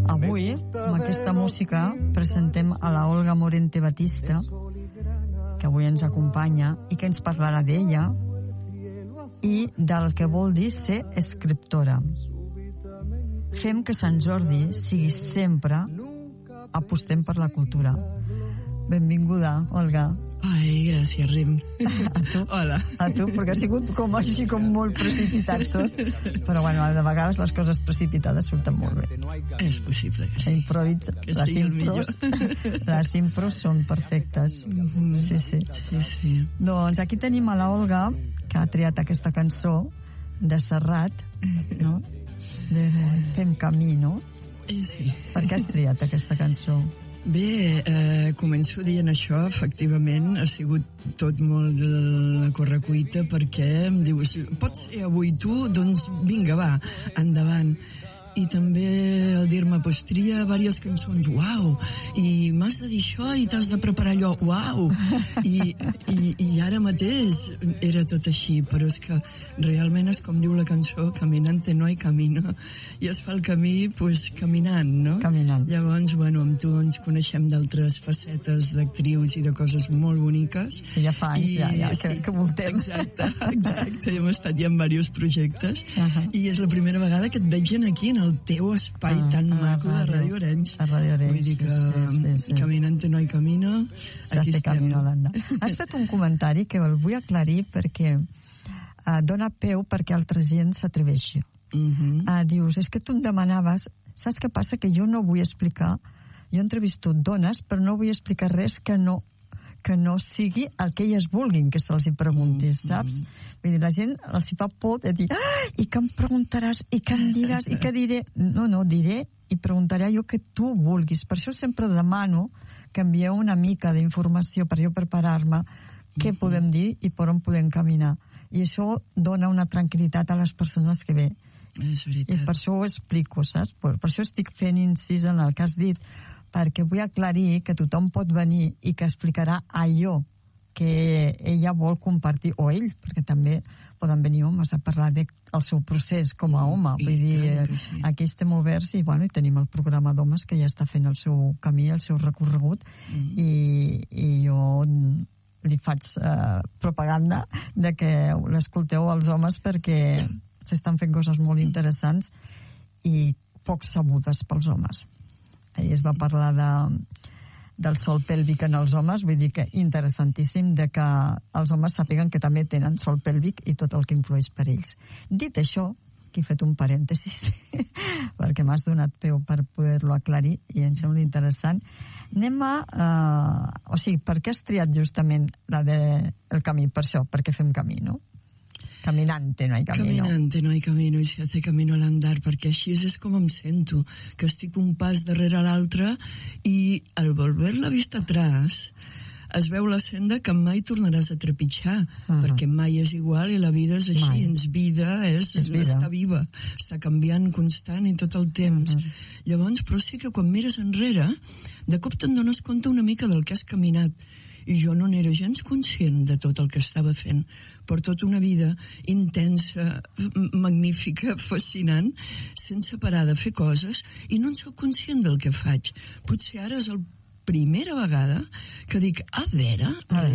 Avui, amb aquesta música, presentem a la Olga Morente Batista, que avui ens acompanya i que ens parlarà d'ella i del que vol dir ser escriptora. Fem que Sant Jordi sigui sempre, apostem per la cultura. Benvinguda, Olga. Ai, gràcies, Rim. A tu? Hola. A tu, perquè ha sigut com així, com molt precipitat tot. Però bueno, de vegades les coses precipitades surten molt bé. És possible que sí. Les impros són perfectes. Sí, sí. Sí, sí. Doncs aquí tenim a la Olga, que ha triat aquesta cançó de Serrat, no? De Fem camí, no? Sí. Per què has triat aquesta cançó? Bé, començo dient això, efectivament, ha sigut tot molt a correcuita, perquè em dius, pots ser avui tu? Doncs vinga, va, endavant. I també el dir-me, pues tria diverses cançons, uau, i m'has de dir això i t'has de preparar allò, uau, i ara mateix era tot així, però és que realment és com diu la cançó, caminante no hay camino, i es fa el camí, pues, caminant, no? Caminant. Llavors, bueno, amb tu ens coneixem d'altres facetes d'actrius i de coses molt boniques. Sí, ja fa anys, que voltem. Exacte, hem estat ja en diversos projectes, i és la primera vegada que et veig aquí, en el teu espai tan maco de Ràdio Arenys. A Ràdio Arenys, vull dir que sí. Caminante no hay camino, aquí estem. Has fet un comentari que el vull aclarir perquè dona peu perquè altra gent s'atreveixi. Dius, és que tu em demanaves, saps què passa? Que jo no vull explicar, jo he entrevistat dones, però no vull explicar res que no sigui el que elles vulguin que se'ls hi pregunti, saps? Vull dir, la gent els hi fa por de dir, i què em preguntaràs, i què em diràs, i què diré? No, diré i preguntaré allò que tu vulguis. Per això sempre demano que envieu una mica d'informació per jo preparar-me què podem dir i per on podem caminar. I això dona una tranquil·litat a les persones que ve. És veritat. I per això ho explico, saps? Per això estic fent incís en el que has dit, perquè vull aclarir que tothom pot venir i que explicarà allò que ella vol compartir, o ell, perquè també poden venir homes a parlar del seu procés com a home. Vull dir, aquí estem oberts i, bueno, i tenim el programa d'homes que ja està fent el seu camí, el seu recorregut, i jo li faig propaganda de que l'escolteu als homes perquè s'estan fent coses molt interessants i poc sabudes pels homes. Ahir es va parlar del sòl pèlvic en els homes, vull dir que interessantíssim de que els homes sàpiguen que també tenen sòl pèlvic i tot el que influeix per ells. Dit això, que he fet un parèntesis, perquè m'has donat peu per poder-lo aclarir i em sembla interessant, anem o sigui, per què has triat justament la del camí? Per això, perquè fem camí, no? Caminante no hay camino. Caminante no hay camino y se hace camino al andar, perquè així és com em sento, que estic un pas darrere l'altre i al volver la vista atrás es veu la senda que mai tornaràs a trepitjar, perquè mai és igual i la vida és així, vida és estar viva, està canviant constant i tot el temps. Llavors, però sí que quan mires enrere, de cop te'n dones compte una mica del que has caminat, i jo no n'era gens conscient de tot el que estava fent, per tota una vida intensa, magnífica, fascinant, sense parar de fer coses, i no en soc conscient del que faig. Potser ara és la primera vegada que dic, a veure,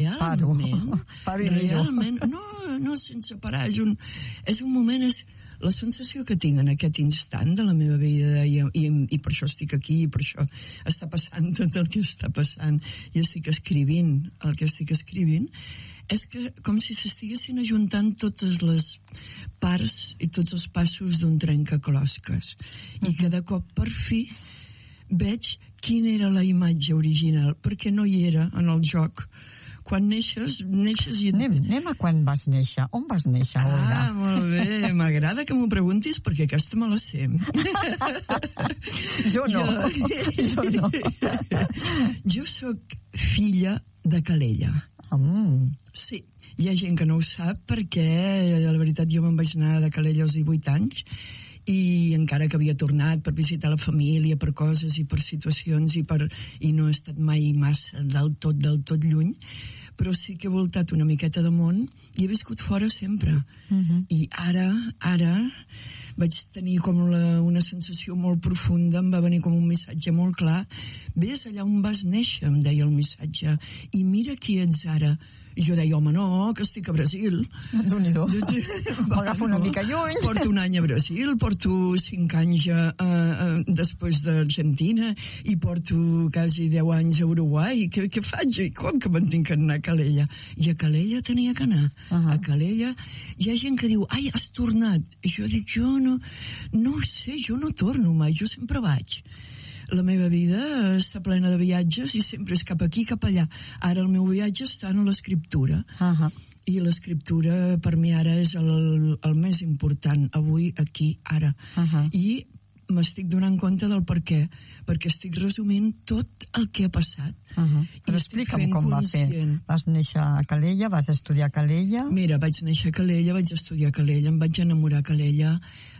realment, no sense parar, és un moment, és la sensació que tinc en aquest instant de la meva vida i per això estic aquí, i per això està passant tot el que està passant i estic escrivint el que estic escrivint, és que com si s'estiguessin ajuntant totes les parts i tots els passos d'un trencaclosques i que de cop per fi veig quina era la imatge original, perquè no hi era en el joc. Quan neixes i... Anem a quan vas néixer. On vas néixer, Olga? Molt bé. M'agrada que m'ho preguntis perquè aquesta me la sé. Jo no. Jo sóc filla de Calella. Sí, hi ha gent que no ho sap perquè, la veritat, jo me'n vaig anar de Calella als 18 anys i encara que havia tornat per visitar la família, per coses i per situacions i no he estat mai massa del tot lluny, però sí que he voltat una miqueta de món i he viscut fora sempre. I ara vaig tenir com una sensació molt profunda, em va venir com un missatge molt clar. Ves allà on vas néixer, em deia el missatge, i mira qui ets ara. I jo deia, home, no, que estic a Brasil. Déu-n'hi-do. M'agafo una mica lluny. Porto un any a Brasil, porto 5 anys després d'Argentina i porto quasi 10 anys a Uruguai. Què faig? I com que me'n tinc que anar a Calella? I a Calella tenia que anar. A Calella hi ha gent que diu, ai, has tornat. I jo dic, jo no ho sé, jo no torno mai, jo sempre vaig. La meva vida està plena de viatges i sempre és cap aquí, cap allà. Ara el meu viatge està en l'escriptura. I l'escriptura per mi ara és el més important, avui, aquí, ara. I m'estic donant compte del per què, perquè estic resumint tot el que ha passat. Però explica'm com va ser. Vas néixer a Calella, vas estudiar a Calella? Mira, vaig néixer a Calella, vaig estudiar a Calella, em vaig enamorar a Calella,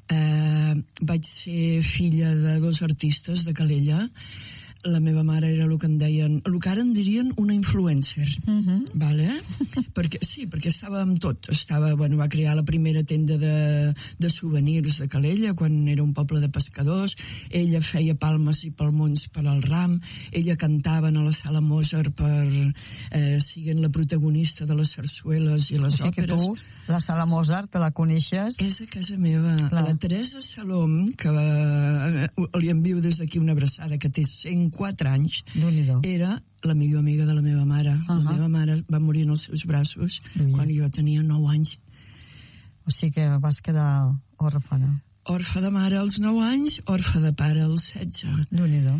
vaig ser filla de 2 artistes de Calella. La meva mare era el que en deien, el que ara en dirien una influencer, vale? perquè estava amb tot. Va crear la primera tenda de souvenirs de Calella quan era un poble de pescadors. Ella feia palmes i palmons per al ram. Ella cantava a la sala Mozart siguent la protagonista de les sarsueles i les òperes. O sigui que tu, la sala Mozart, te la coneixes? És a casa meva. La Teresa Salom, que li envio des d'aquí una abraçada, que té 104 anys, era la millor amiga de la meva mare. La meva mare va morir en els seus braços quan jo tenia 9 anys. O sigui que vas quedar òrfana. Orfe de mare als 9 anys, orfe de pare als 16. Déu-n'hi-do.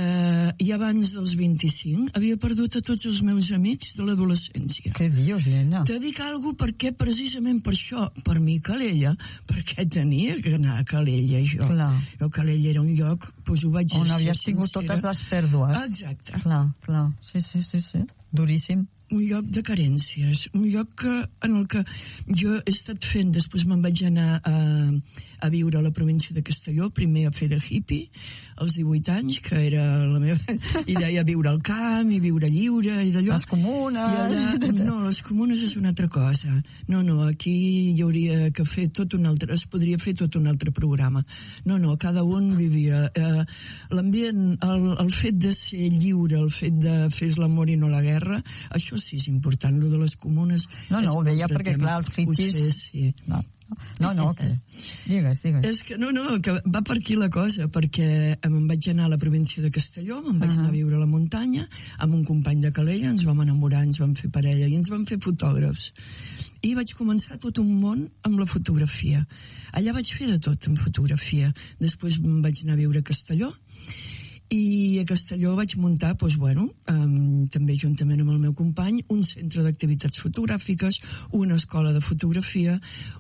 I abans dels 25 havia perdut a tots els meus amics de l'adolescència. Què dius, nena? Te dic alguna cosa perquè precisament per això, per mi Calella, perquè tenia que anar a Calella jo. Jo Calella era un lloc, doncs ho vaig dir. On havies tingut totes les pèrdues. Exacte. Clar. Sí. Duríssim. Un lloc de carències, un lloc en el que jo he estat fent, després me'n vaig anar a viure a la província de Castelló, primer a fer de hippie, als 18 anys, que era la meva idea, viure al camp i viure lliure i d'allò. Les comunes. No, les comunes és una altra cosa. No, aquí hi hauria que fer tot un altre, es podria fer tot un altre programa. No, cada un vivia. L'ambient, el fet de ser lliure, el fet de fer l'amor i no la guerra, això sí és important, lo de les comunes. No, ho deia perquè, clar, els hippies... Sí. No, que... Digues. És que que va per aquí la cosa, perquè me'n vaig anar a la província de Castelló, me'n vaig anar a viure a la muntanya, amb un company de Calella, ens vam enamorar, ens vam fer parella i ens vam fer fotògrafs. I vaig començar tot un món amb la fotografia. Allà vaig fer de tot amb fotografia. Després me'n vaig anar a viure a Castelló, i a Castelló vaig muntar, també juntament amb el meu company, un centre d'activitats fotogràfiques, una escola de fotografia,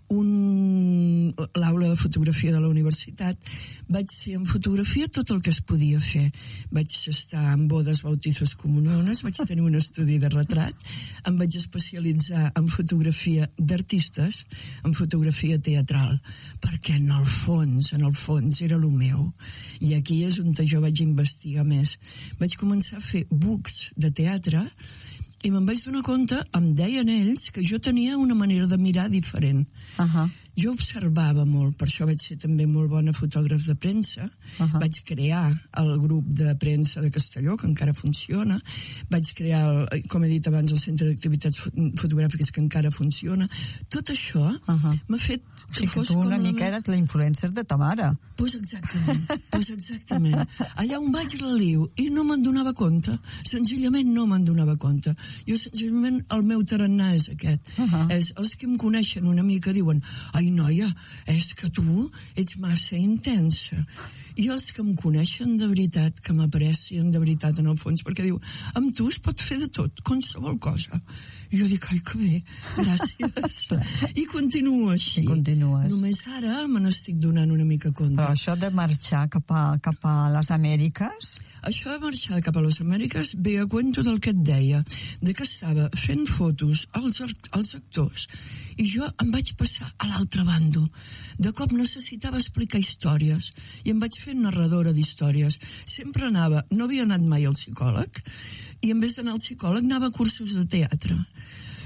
l'aula de fotografia de la universitat. Vaig ser en fotografia tot el que es podia fer. Vaig estar en bodes, bautizos, comuniones, vaig tenir un estudi de retrat, em vaig especialitzar en fotografia d'artistes, en fotografia teatral, perquè en el fons era el meu. I aquí és on jo vaig investigar més. Vaig començar a fer books de teatre i me'n vaig donar compte, em deien ells, que jo tenia una manera de mirar diferent. Jo observava molt, per això vaig ser també molt bona fotògraf de premsa. Vaig crear el grup de premsa de Castelló, que encara funciona. Vaig crear, com he dit abans, el centre d'activitats fotogràfiques, que encara funciona. Tot això m'ha fet que fos com... una mica eres la influencer de ta mare. Pues exactament. Allà on vaig la liu i no me'n donava compte. Senzillament no me'n donava compte. Jo senzillament el meu tarannà és aquest. És els que em coneixen una mica diuen: ai, noia, és que tu ets massa intensa. I els que em coneixen de veritat, que m'aprecien de veritat en el fons, perquè diu, amb tu es pot fer de tot, qualsevol cosa. I jo dic, ai, que bé, gràcies. I continuo així. Només ara me n'estic donant una mica compte. Però això de marxar cap a les Amèriques... Això de marxar cap a les Amèriques ve a cuento del que et deia, de que estava fent fotos als actors i jo em vaig passar a l'altre bando. De cop necessitava explicar històries i em vaig fer narradora d'històries. Sempre no havia anat mai al psicòleg, i en vez d'anar al psicòleg anava a cursos de teatre.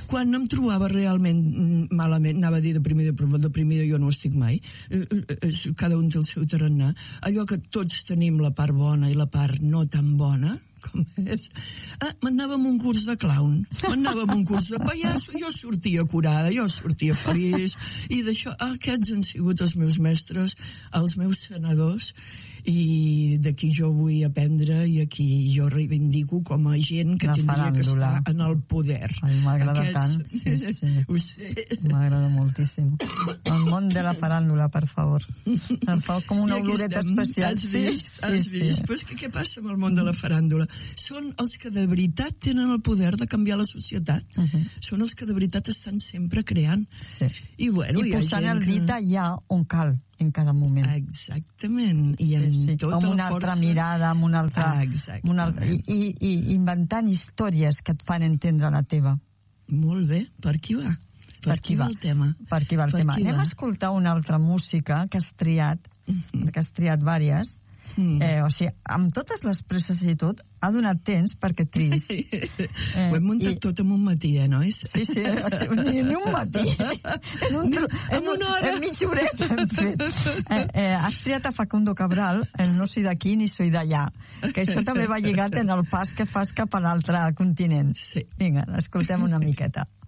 quan em trobava realment malament, anava a dir deprimida jo no ho estic mai, cada un té el seu tarannà, allò que tots tenim la part bona i la part no tan bona, com és, m'anava a un curs de clown, m'anava a un curs de pallasso, jo sortia curada, jo sortia feliç, i d'això, aquests han sigut els meus mestres, els meus sanadors, i d'aquí jo vull aprendre i aquí jo reivindico com a gent que tindria que estar en el poder. Ai, m'agrada tant. Sí. Ho sé. M'agrada moltíssim. El món de la faràndula, per favor. Em fa com una oloreta especial. Has vist? Però és que què passa amb el món de la faràndula? Són els que de veritat tenen el poder de canviar la societat. Són els que de veritat estan sempre creant. Sí. I posant el dit allà on cal en cada moment. Exactament. I amb tota amb una altra mirada, amb una altra... I inventant històries que et fan entendre la teva. Molt bé. Per aquí va. Per aquí va el tema. Per aquí va el tema. Anem a escoltar una altra música que has triat, perquè has triat vàries. O sigui, amb totes les presses i tot, ha donat temps perquè triïs. Ho hem muntat tot en un matí, nois? Sí, ni un matí. En una hora. En mitja horeta hem fet. Has triat a Facundo Cabral, el No soy d'aquí ni soy d'allà, que això també va lligat en el pas que fas cap a l'altre continent. Sí. Vinga, l'escoltem una miqueta.